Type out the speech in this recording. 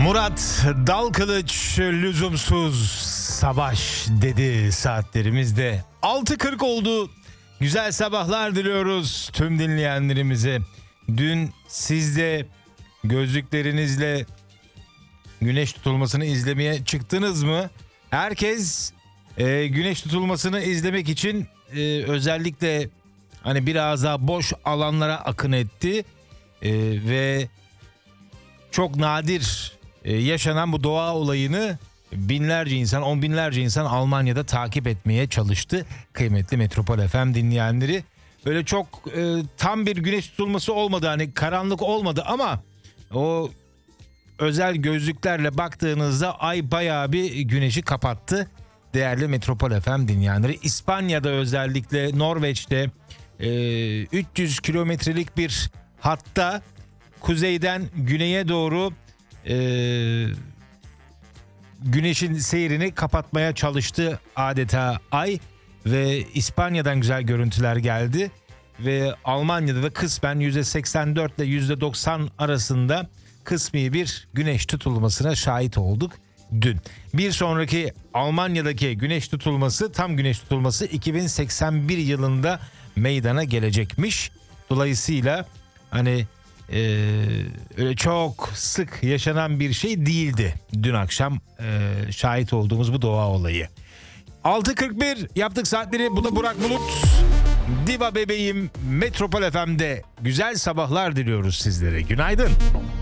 Murat Dalkılıç lüzumsuz savaş dedi saatlerimizde. 6.40 oldu. Güzel sabahlar diliyoruz tüm dinleyenlerimize. Dün siz de gözlüklerinizle güneş tutulmasını izlemeye çıktınız mı? Herkes güneş tutulmasını izlemek için özellikle hani biraz daha boş alanlara akın etti. Ve çok nadir yaşanan bu doğa olayını binlerce insan, on binlerce insan Almanya'da takip etmeye çalıştı. Kıymetli Metropol FM dinleyenleri. Böyle çok tam bir güneş tutulması olmadı, hani karanlık olmadı ama o özel gözlüklerle baktığınızda ay bayağı bir güneşi kapattı. Değerli Metropol FM dinleyenleri, İspanya'da özellikle Norveç'te 300 kilometrelik bir hatta kuzeyden güneye doğru güneşin seyrini kapatmaya çalıştı adeta ay ve İspanya'dan güzel görüntüler geldi ve Almanya'da da kısmen %84 ile %90 arasında kısmi bir güneş tutulmasına şahit olduk dün. Bir sonraki Almanya'daki güneş tutulması, tam güneş tutulması 2081 yılında meydana gelecekmiş. Dolayısıyla hani öyle çok sık yaşanan bir şey değildi dün akşam şahit olduğumuz bu doğa olayı. 6.41 yaptık saatleri. Bu da Burak Bulut. Diva bebeğim Metropol FM'de güzel sabahlar diliyoruz sizlere. Günaydın.